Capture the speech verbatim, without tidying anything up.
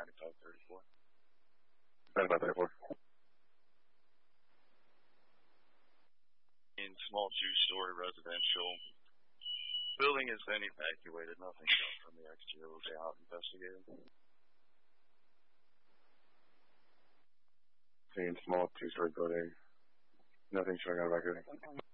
ninety-five thirty-four. ninety-five thirty-four. In small two-story residential. Building has been evacuated. Nothing from the exterior will be out investigated. In small two-story building. Nothing showing out of activity.